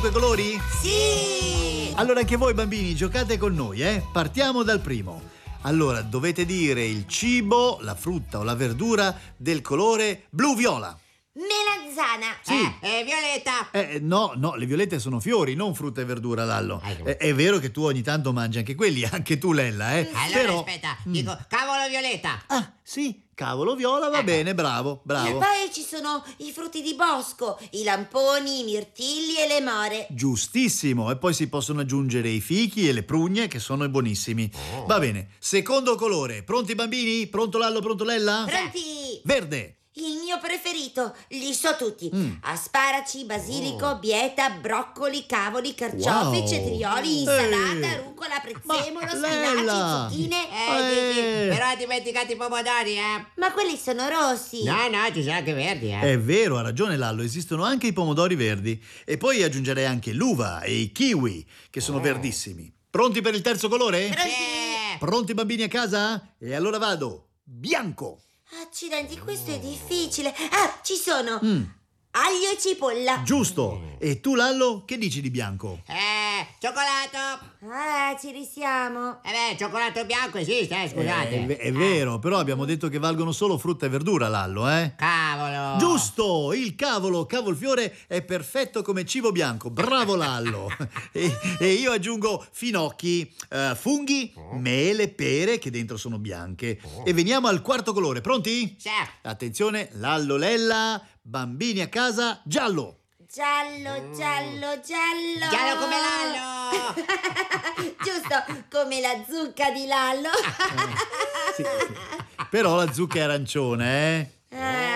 Due colori? Sì! Allora anche voi bambini giocate con noi, eh? Partiamo dal primo. Allora dovete dire il cibo, la frutta o la verdura del colore blu-viola. Melanzana. Sì. Violetta. No, le violette sono fiori, non frutta e verdura, Lallo. Ecco. È vero che tu ogni tanto mangi anche quelli, anche tu, Lella, eh? Allora Però... aspetta, dico cavolo violetta. Ah, sì, cavolo viola, va bene, bravo. E poi ci sono i frutti di bosco, i lamponi, i mirtilli e le more. Giustissimo, e poi si possono aggiungere i fichi e le prugne che sono buonissimi. Va bene, secondo colore, pronti bambini? Pronto Lallo, pronto Lella? Pronti? Verde. Il mio preferito, li so tutti. Asparaci, basilico, bieta, broccoli, cavoli, carciofi, Wow. cetrioli, insalata, rucola, prezzemolo, Lella. spinaci, zucchine. Però hai dimenticato i pomodori, Ma quelli sono rossi. No, ci sono anche verdi, È vero, ha ragione Lallo, esistono anche i pomodori verdi. E poi aggiungerei anche l'uva e i kiwi, che sono verdissimi. Pronti per il terzo colore? Pronti? Pronti bambini a casa? E allora vado. Bianco. Accidenti, questo è difficile. Ah, ci sono. Aglio e cipolla. Giusto. E tu Lallo, che dici di bianco? Cioccolato. Ci risiamo. Cioccolato bianco esiste, scusate. È vero, però abbiamo detto che valgono solo frutta e verdura, Lallo, eh? Cavolo. Giusto! Il cavolfiore è perfetto come cibo bianco. Bravo Lallo! e io aggiungo finocchi, funghi, mele, pere che dentro sono bianche. E veniamo al quarto colore. Pronti? Sì. Attenzione, Lallo Lella, bambini a casa, giallo. Giallo. Giallo come Lallo. Giusto, come la zucca di Lallo. Sì. Però la zucca è arancione, eh?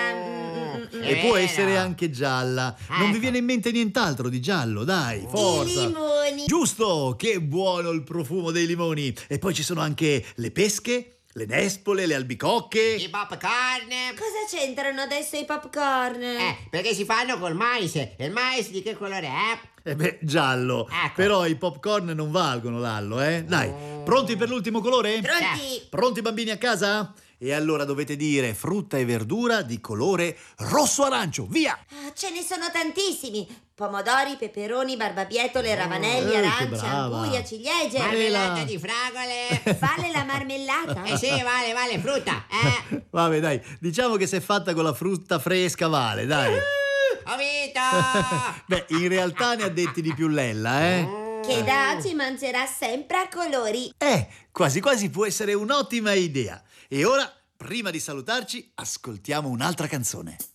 E può essere anche gialla. Non vi viene in mente nient'altro di giallo, dai, forza. I limoni. Giusto, che buono il profumo dei limoni. E poi ci sono anche le pesche, le nespole, le albicocche. I popcorn. Cosa c'entrano adesso i popcorn? Perché si fanno col mais. E il mais di che colore è? Giallo. Ecco. Però i popcorn non valgono, Lallo, eh? Dai, pronti per l'ultimo colore? Pronti? Pronti bambini a casa? E allora dovete dire frutta e verdura di colore rosso-arancio, via! Ce ne sono tantissimi. Pomodori, peperoni, barbabietole, ravanelli, che arance, brava. anguria, ciliegie. Marmellata di fragole. Vale la marmellata? Sì, vale, frutta. Vabbè, dai, diciamo che se è fatta con la frutta fresca vale, dai. Ho vinto. Beh, in realtà ne ha detti di più Lella, eh? Che da oggi mangerà sempre a colori. Quasi quasi può essere un'ottima idea. E ora, prima di salutarci, ascoltiamo un'altra canzone.